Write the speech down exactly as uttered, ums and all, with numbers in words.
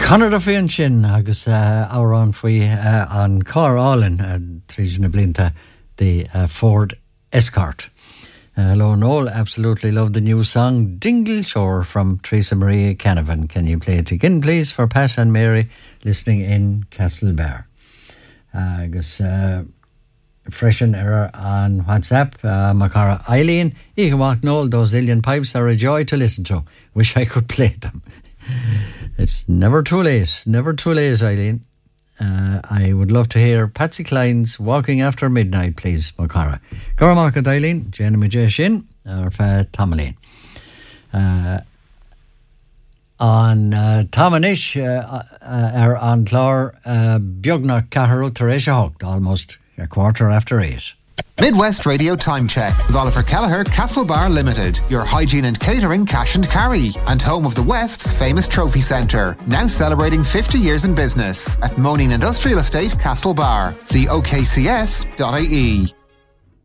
Conor da Fion sin agus uh, árán faoi uh, an car Allen uh, trísna blinta the uh, Ford Escort. Uh, hello and all, absolutely love the new song Dingle Shore from Teresa Maria Canavan. Can you play it again please for Pat and Mary listening in Castlebar? Uh, agus uh, freshen error on WhatsApp. Uh, Macara Eileen, you can walk all those alien pipes are a joy to listen to. Wish I could play them. It's never too late, never too late, Eileen. Uh, I would love to hear Patsy Cline's Walking After Midnight, please, Macara. Goramarka Eileen, Jenna Majeshin, or Tomalene. Uh, on uh, Tomanish, uh, uh, or on Clor, uh, Bjugna Caharu Teresha Hooked, almost a quarter after eight. Midwest Radio Time Check with Oliver Kelleher, Castlebar Limited, your hygiene and catering cash and carry, and home of the West's famous trophy centre, now celebrating fifty years in business at Moaning Industrial Estate, Castlebar. See O K C S dot I E.